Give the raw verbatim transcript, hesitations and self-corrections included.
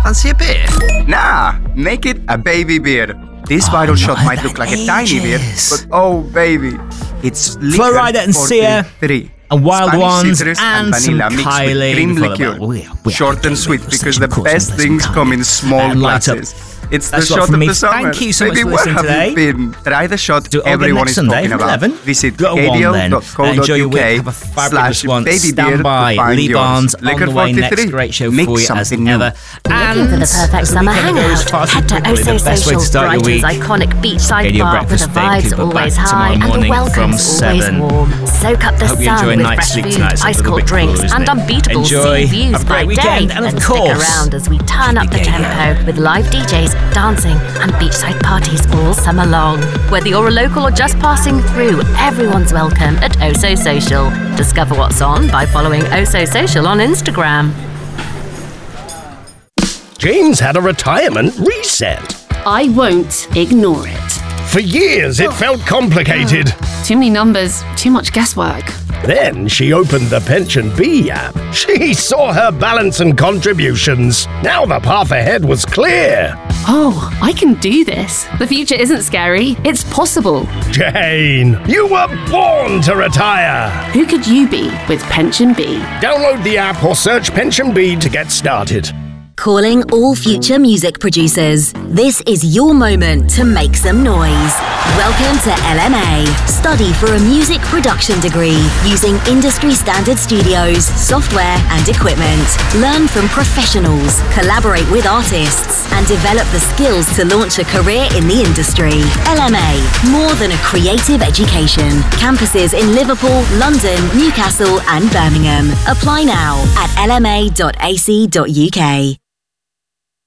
Fancy a beer? Nah, make it a baby beer. This Oh, vital shot not might had look that like a tiny beer, ages. but oh baby, it's liquor Florida and Sia, forty-three. and Wild Spanish Ones, citrus and some vanilla mixed Kylie with cream before the liqueur. bell. We are- we are Short and getting sweet rid of because such the a course best and some things Kylie. come in small And light up. glasses. It's That's the what shot from of me. the summer. Thank you so much Baby, for where listening have today. you been? Try the shot Do it all again everyone next is Sunday talking from about. eleven. Visit Go on radio then. dot co dot Enjoy your U week. K Have a fabulous slash one. baby Stand beer to by. find Lee yours. Barnes on Liquor the way next. forty-three. Great show Mix for you as something new. ever. And Looking for the perfect as the summer weekend goes hangout? far too Head to quickly, the Oso best way to Social's start your Brighton's week. iconic beachside Radio bar with Breakfast the vibes Vancouver back always tomorrow high and the morning welcome's from always seven. warm. Soak up the Hope you sun enjoy with night fresh sleep food, tonight. It's a ice little cold bit drinks, cool, isn't and it? unbeatable Enjoy. sea views Have a by great day. weekend, and of then course, stick around as we turn up the keep it tempo with live D Js, dancing, and beachside parties all summer long. Whether you're a local or just passing through, everyone's welcome at Oso Social. Discover what's on by following Oso Social on Instagram. James had a retirement reset. I won't ignore it. For years, it felt complicated. Too many numbers, too much guesswork. Then she opened the Pension Bee app. She saw her balance and contributions. Now the path ahead was clear. Oh, I can do this. The future isn't scary, it's possible. Jane, you were born to retire. Who could you be with Pension Bee? Download the app or search Pension Bee to get started. Calling all future music producers. This is your moment to make some noise. Welcome to L M A. Study for a music production degree using industry standard studios, software and equipment. Learn from professionals, collaborate with artists and develop the skills to launch a career in the industry. L M A, more than a creative education. Campuses in Liverpool, London, Newcastle and Birmingham. Apply now at l m a dot a c dot u k.